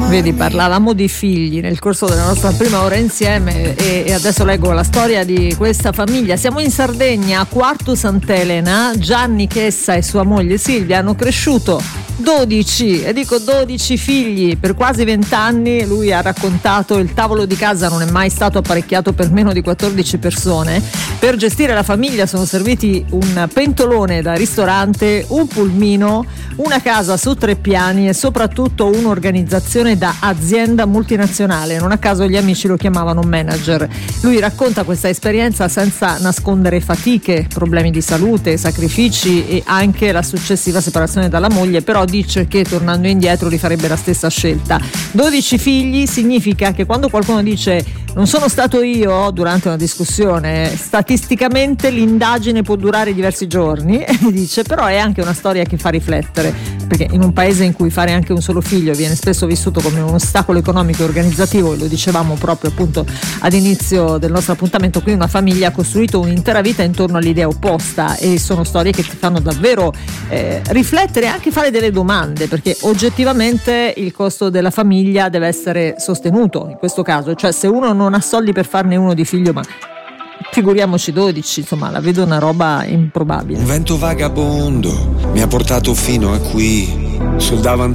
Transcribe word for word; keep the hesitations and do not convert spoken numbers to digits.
Vedi, parlavamo di figli nel corso della nostra prima ora insieme e, e adesso leggo la storia di questa famiglia. Siamo in Sardegna, a Quartu Sant'Elena. Gianni Chessa e sua moglie Silvia hanno cresciuto dodici, e dico dodici figli per quasi vent'anni. Lui ha raccontato: il tavolo di casa non è mai stato apparecchiato per meno di quattordici persone. Per gestire la famiglia sono serviti un pentolone da ristorante, un pulmino, una casa su tre piani e soprattutto un'organizzazione da azienda multinazionale. Non a caso gli amici lo chiamavano manager. Lui racconta questa esperienza senza nascondere fatiche, problemi di salute, sacrifici e anche la successiva separazione dalla moglie, però dice che tornando indietro rifarebbe la stessa scelta. dodici figli significa che quando qualcuno dice non sono stato io durante una discussione, statisticamente l'indagine può durare diversi giorni, e dice però è anche una storia che fa riflettere, perché in un paese in cui fare anche un solo figlio viene spesso vissuto come un ostacolo economico e organizzativo, e lo dicevamo proprio appunto ad inizio del nostro appuntamento, qui una famiglia ha costruito un'intera vita intorno all'idea opposta, e sono storie che ti fanno davvero eh, riflettere e anche fare delle domande, perché oggettivamente il costo della famiglia deve essere sostenuto in questo caso, cioè se uno non ha soldi per farne uno di figlio, ma figuriamoci dodici, insomma la vedo una roba improbabile. Un vento vagabondo mi ha portato fino a qui, sul davanzale